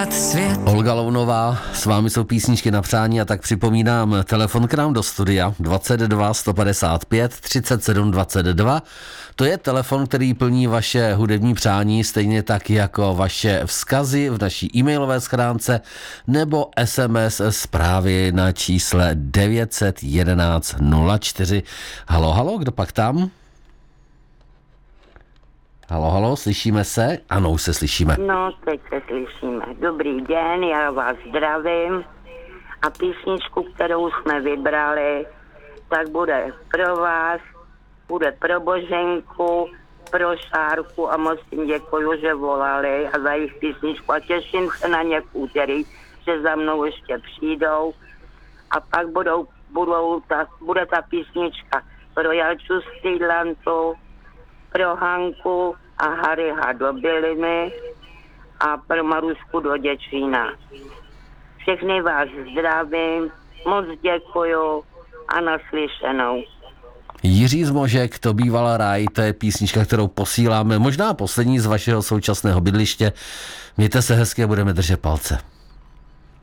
poznat svět. Olga Lounová, s vámi jsou písničky na přání a tak připomínám telefon k nám do studia 22 155 37 22. To je telefon, který plní vaše hudební přání, stejně tak jako vaše vzkazy v naší e-mailové schránce nebo SMS zprávy na čísle 911 04. Halo, halo, kdo pak tam? Halo, halo, slyšíme se? Ano, už se slyšíme. No, teď se slyšíme. Dobrý den, já vás zdravím. A písničku, kterou jsme vybrali, tak bude pro vás, bude pro Boženku, pro Šárku a moc jim děkuju, že volali a za jejich písničku a těším se na ně v úterý, že za mnou ještě přijdou a pak bude ta písnička pro Jalču Stýdlantu, pro Hanku a Hariha do Byliny a pro Marušku do Děčína. Všechny vás zdravím, moc děkuju a naslyšenou. Jiří Zmožek, To býval ráj, to je písnička, kterou posíláme, možná poslední z vašeho současného bydliště. Mějte se hezky a budeme držet palce.